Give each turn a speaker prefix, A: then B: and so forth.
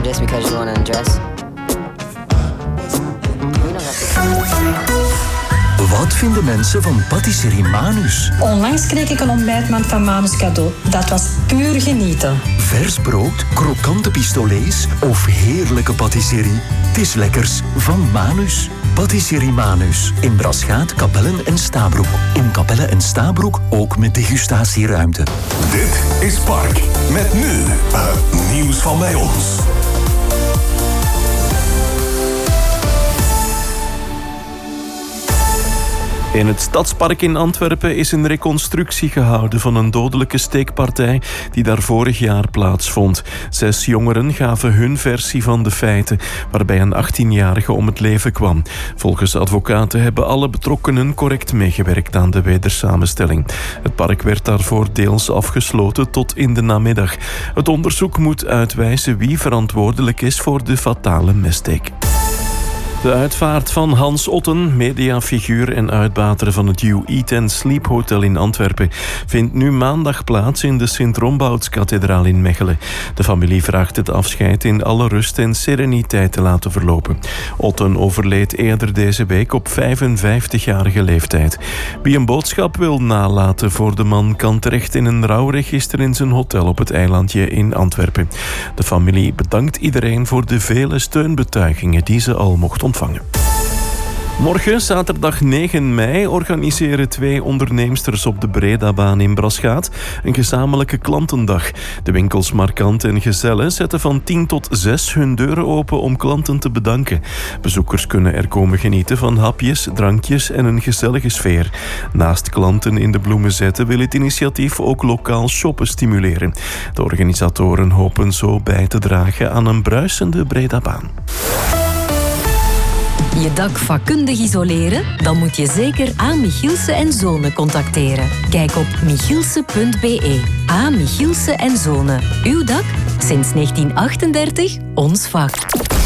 A: just because you want to undress.
B: Wat vinden mensen van Patisserie Manus?
C: Onlangs kreeg ik een ontbijtmand van Manus cadeau. Dat was puur genieten.
B: Vers brood, krokante pistolets of heerlijke patisserie. Het is lekkers van Manus. Patisserie Manus. In Braschaat, Kapellen en Stabroek. In Kapellen en Stabroek ook met degustatieruimte.
D: Dit is Park. Met nu het nieuws van bij ons.
E: In het Stadspark in Antwerpen is een reconstructie gehouden van een dodelijke steekpartij die daar vorig jaar plaatsvond. 6 jongeren gaven hun versie van de feiten, waarbij een 18-jarige om het leven kwam. Volgens advocaten hebben alle betrokkenen correct meegewerkt aan de wedersamenstelling. Het park werd daarvoor deels afgesloten tot in de namiddag. Het onderzoek moet uitwijzen wie verantwoordelijk is voor de fatale messteek. De uitvaart van Hans Otten, mediafiguur en uitbater van het You Eat and Sleep Hotel in Antwerpen, vindt nu maandag plaats in de Sint-Rombouts-kathedraal in Mechelen. De familie vraagt het afscheid in alle rust en sereniteit te laten verlopen. Otten overleed eerder deze week op 55-jarige leeftijd. Wie een boodschap wil nalaten voor de man kan terecht in een rouwregister in zijn hotel op het eilandje in Antwerpen. De familie bedankt iedereen voor de vele steunbetuigingen die ze al mocht ontvangen. Morgen, zaterdag 9 mei, organiseren 2 onderneemsters op de Bredabaan in Braschaat een gezamenlijke klantendag. De winkels Markant en Gezelle zetten van 10 tot 6 hun deuren open om klanten te bedanken. Bezoekers kunnen er komen genieten van hapjes, drankjes en een gezellige sfeer. Naast klanten in de bloemen zetten wil het initiatief ook lokaal shoppen stimuleren. De organisatoren hopen zo bij te dragen aan een bruisende Bredabaan.
F: Je dak vakkundig isoleren? Dan moet je zeker A. Michielsen en Zonen contacteren. Kijk op michielsen.be. A. Michielsen en Zonen. Uw dak? Sinds 1938 ons vak.